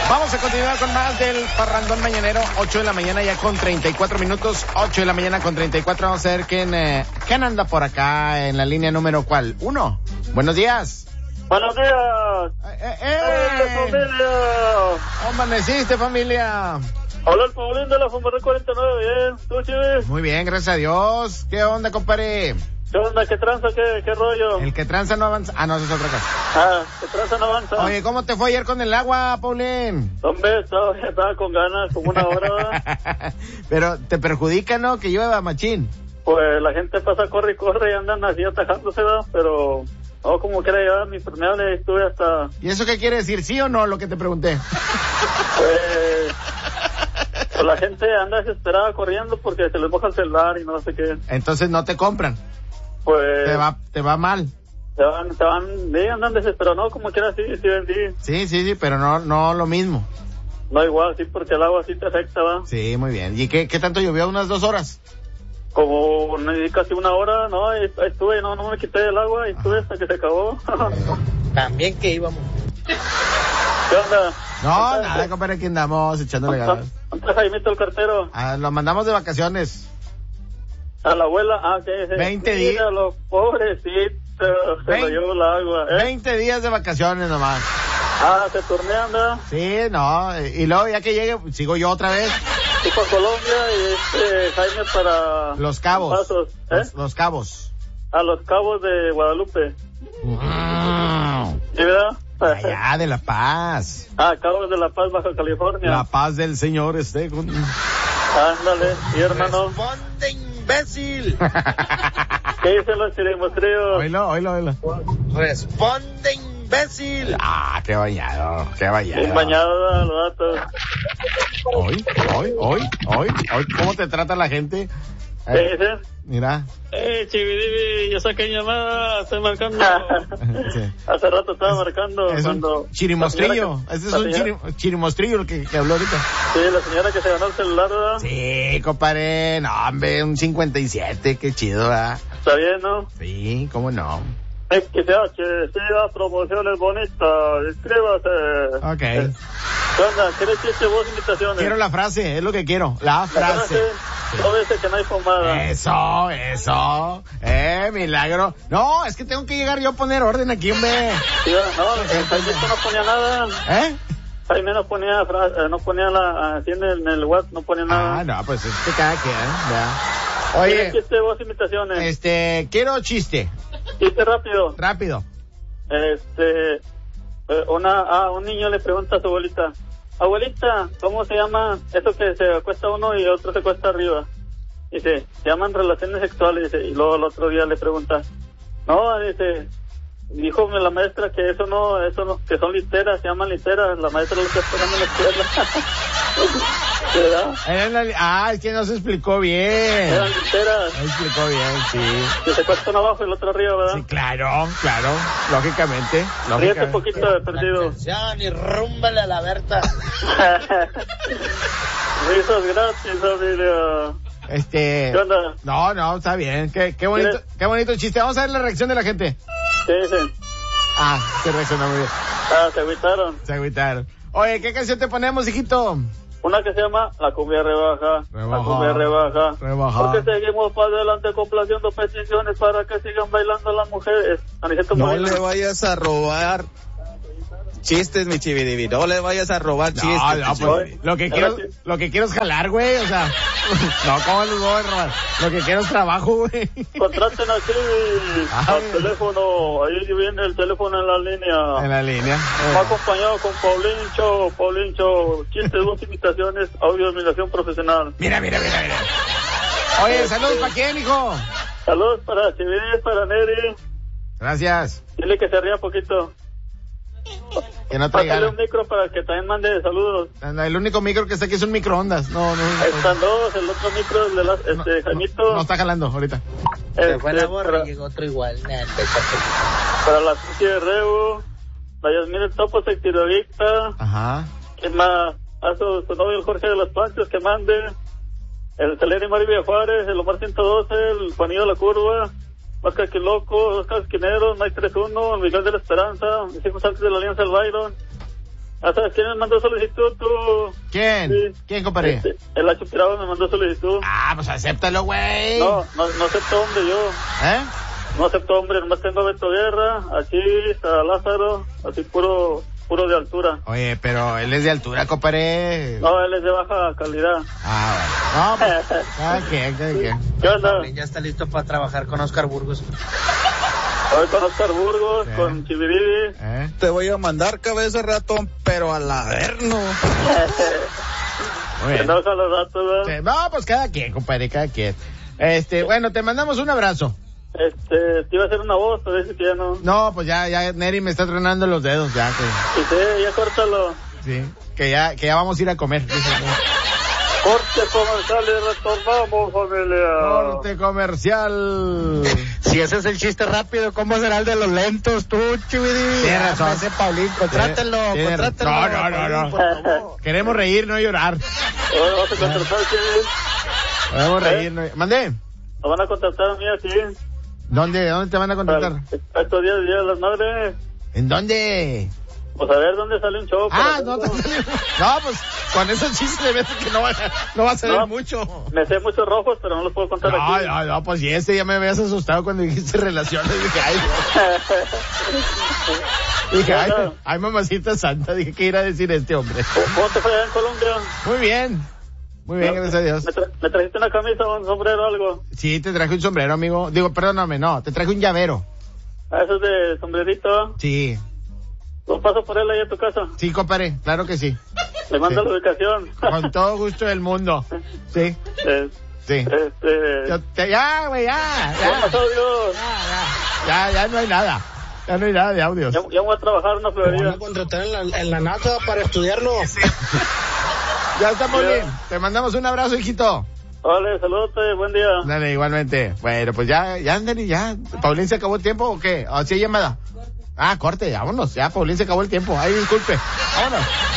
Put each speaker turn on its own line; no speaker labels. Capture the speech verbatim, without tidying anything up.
Vamos a continuar con más del Parrandón Mañanero, ocho de la mañana ya con treinta y cuatro minutos, ocho de la mañana con treinta y cuatro. Vamos a ver quién, eh, quién anda por acá en la línea número cuál. Uno. Buenos días.
Buenos días.
Eh, eh, eh.
familia!
¿Cómo amaneciste, familia?
Hola, el Paulín de la Fumbaré cuarenta y nueve, bien. ¿Tú, Chivis?
Muy bien, gracias a Dios. ¿Qué onda, compadre?
¿Qué onda? ¿Qué tranza? ¿Qué, qué rollo?
El que tranza no avanza. Ah, no, esa es otra cosa.
Ah, ¿qué tranza no avanza?
Oye, ¿cómo te fue ayer con el agua, Paulín?
Hombre, estaba, estaba con ganas, como una hora.
Pero te perjudica, ¿no? Que llueva, machín.
Pues la gente pasa, corre y corre y andan así atajándose, ¿verdad? Pero, no, como quiera llevar mi impermeable, estuve hasta...
¿Y eso qué quiere decir? ¿Sí o no, lo que te pregunté?
Pues... pues la gente anda desesperada corriendo porque se les moja el celular y no sé qué.
Entonces no te compran.
Pues...
Te va, te va mal.
Se van, se van, sí, andan desesperados, ¿no? Como quiera, sí, sí, vendí.
Sí, sí, sí, pero no, no lo mismo.
No igual, sí, porque el agua sí te afecta, ¿va?
Sí, muy bien. ¿Y qué, qué tanto llovió? ¿Unas dos horas?
Como casi una hora, ¿no? Ahí estuve, no, no me quité del agua y estuve hasta que se acabó.
También que íbamos.
¿Qué onda?
No,
¿Entonces,
nada, compadre, aquí andamos echándole ganas.
¿Dónde está Jaimito el cartero?
Ah, lo mandamos de vacaciones.
A la abuela, ah, ¿qué es?
veinte días.
Mira, los pobrecitos, se lo llevó el agua, ¿eh?
veinte días de vacaciones nomás.
Ah, se turnean, ¿verdad?
Sí, no, y luego ya que llegue, sigo yo otra vez.
Tú para Colombia y este Jaime para...
Los Cabos.
Pasos, ¿eh?
Los, los Cabos.
A los Cabos de Guadalupe.
Mm.
¿Sí, verdad?
Allá de La Paz.
Ah, Cabos de La Paz, Baja California.
La paz del Señor esté con...
Ándale, sí, hermano.
Responde, imbécil.
¿Qué dicen los chirimostríos?
Oílo, oílo, oílo.
Responde, imbécil.
Ah, qué bañado, qué bañado.
Bien bañado, los datos.
Hoy, hoy, hoy, hoy, hoy, ¿cómo te trata la gente?
¿Qué
Eh,
dicen?
mira.
Eh, Chividivi, yo saqué llamada, estoy marcando.
Sí.
Hace rato estaba marcando
Es
cuando...
un chirimostrillo.
la señora que-
Este es
la
un
señora-
chiri- chirimostrillo el que, que habló ahorita.
Sí, la señora que se ganó el celular, ¿verdad?
Sí, compadre. No, hombre, un cincuenta y siete, qué chido, ¿verdad?
Está bien, ¿no?
Sí, cómo no.
X H, sí, las promociones bonitas, inscríbase.
Ok.
Eh, ¿Qué onda? ¿Quieres chiste vos invitaciones?
Quiero la frase, es lo que quiero. La
La
frase.
No dice que no hay pomada.
Eso, eso. Eh, milagro. No, es que tengo que llegar yo a poner orden aquí, hombre.
Sí, no, el Jaimito no ponía nada.
¿Eh?
Jaime no ponía, fra- eh, no ponía la, así en el, en el WhatsApp, no ponía nada.
Ah, no, pues es que cada quien, ¿verdad?
¿Quieres
Oye,
chiste vos invitaciones?
este, quiero chiste.
Chiste rápido.
Rápido.
Este, eh, una, ah, un niño le pregunta a su abuelita, abuelita, ¿cómo se llama eso que se acuesta uno y otro se acuesta arriba? Dice, se llaman relaciones sexuales, dice, y luego el otro día le pregunta, no, dice, dijo la maestra que eso no, eso no, que son literas, se llaman literas, la maestra lo está esperando en la escuela. ¿Verdad?
Era la- Ah, es que no se explicó bien.
Eran literas.
No se explicó bien, sí.
Que se acuesta uno abajo y el otro arriba, ¿verdad?
Sí, claro, claro. Lógicamente.
Ríete
lógicamente.
un poquito de perdido.
Atención y rúmbale a la Berta.
Risas gratis, familia.
Este.
¿Qué onda?
No, no, está bien. Qué, qué bonito,
¿Quieres?
qué bonito chiste. Vamos a ver la reacción de la gente.
¿Qué dicen?
Ah, se reaccionó muy bien.
Ah, se agüitaron.
Se agüitaron. Oye, ¿qué canción te ponemos, hijito?
Una que se llama La Cumbia Rebaja.
Rebaja.
La Cumbia Rebaja.
Rebaja.
Porque seguimos para adelante complaciendo peticiones para que sigan bailando las mujeres. Aniceto
No
Molina.
le vayas a robar chistes, mi chividivi. No le vayas a robar
No,
chistes.
no,
mi
pues,
chividivi.
lo que quiero, lo que quiero es jalar, güey, o sea, no, ¿cómo les voy a robar? Lo que quiero es trabajo, güey.
Contraten aquí
Ay.
al teléfono. Ahí viene el teléfono en la línea.
En la línea.
Va acompañado con Paulincho. Paulincho, chistes, dos imitaciones, audio admiración profesional.
Mira, mira, mira, mira. Oye, saludos para quién, hijo.
Saludos para Chividis, para Neri.
Gracias.
Dile que se ría poquito.
Que no
Pásale
traiga.
un micro para que también mande saludos.
El único micro que está aquí es un microondas. No, no.
Ahí están dos, el otro micro, el de la, este,
no,
Jaimito.
no, no está jalando ahorita.
Se fue la
Este,
borra
para,
y llegó otro igual. Nah, te-
para la Susi de Reu, la Yasmín el Topo Sectirodicta,
Ajá.
que más, a su, su novio el Jorge de las Panchas, que mande, el Selene Maribia Juárez, el Omar ciento doce, el Juanillo de la Curva, Oscar Quiloco, Oscar Esquineros, Mike treinta y uno, el Miguel de la Esperanza, mis hijos antes de la Alianza del Byron, Ah, ¿sabes quién me mandó solicitud? Tú.
¿Quién?
Sí.
¿Quién, compadre?
Este, el Hacho Pirado me mandó solicitud.
Ah, pues acéptalo, güey.
No, no, no acepto hombre yo.
¿Eh?
No acepto hombre, nomás tengo a Beto Guerra, aquí a Lázaro, así puro, puro de altura.
Oye, pero él es de altura, compadre.
No, él es de baja calidad.
Ah, bueno. No, pues, cada quien, cada quien.
¿Qué onda?
Paulín ya está listo para trabajar con Oscar Burgos.
Hoy con Oscar Burgos,
Sí.
con Chiviribi.
¿Eh?
Te voy a mandar cabeza ratón, pero al averno.
Muy bien.
Enoja los datos, ¿verdad?
Sí, no, pues cada quien, compadre, cada quien. Este, bueno, te mandamos un abrazo.
Este, te iba a hacer una voz, pero dice que ya no.
No, pues ya, ya, Neri me está tronando los dedos, ya, que,
Y sí, ya córtalo.
sí, que ya, que ya vamos a ir a comer. Dice,
Corte comercial y retornamos, familia.
corte comercial.
Si ese es el chiste rápido, ¿cómo será el de los lentos tú, Chividi?
Tienes razón.
Ese Paulín, contrátelo,
Tienes-
contrátelo.
No, no, no, no.
Paulín, por favor.
Queremos reír, no llorar.
Ahora vas a contratar, ¿sí?
Queremos
¿Eh?
reír, no... ¿Mandé?
Lo van a contratar a mí aquí.
¿Dónde, dónde te van a contratar?
Para estos días, Día de las Madres.
¿En dónde?
Pues a ver dónde sale un show.
Ah,
para
no,
hacerlo.
no, pues con esos chistes de veces que no va, no va a salir
No.
mucho.
Me sé muchos rojos, pero no los puedo contar
No,
aquí.
no, no, pues y ese ya me habías asustado cuando dijiste relaciones. Dije, ay, no. Dije, ay,
Bueno.
ay, mamacita santa, dije, ¿qué irá a decir este hombre?
¿Cómo te fue allá en Colombia?
Muy bien, muy bien, gracias a Dios.
¿Me, tra- me trajiste una camisa o un sombrero o algo?
Sí, te traje un sombrero, amigo. Digo, perdóname, no, te traje un llavero.
Ah, eso es de sombrerito.
Sí,
Lo paso por él ahí a tu casa.
sí, compadre, claro que sí.
Le mando
Sí.
la ubicación.
Con todo gusto del mundo. Sí,
Eh,
sí.
Este...
Yo te- ya, güey, ya,
¿Qué
ya,
pasó, Dios?
ya, ya no hay nada. Ya no hay nada de audios.
Ya, ya voy a trabajar en una
Te van
florería.
a contratar en la, en la NASA para estudiarlo.
Ya está muy
Ya.
bien. Te mandamos un abrazo, hijito.
Vale, saludos, buen día.
Dale, igualmente. Bueno, pues ya, ya, Anthony, ya. ¿Paulín se acabó el tiempo o qué? ¿O sí hay llamada? Ah, corte, vámonos. Ya, Paulín se acabó el tiempo. Ay, disculpe. Vámonos.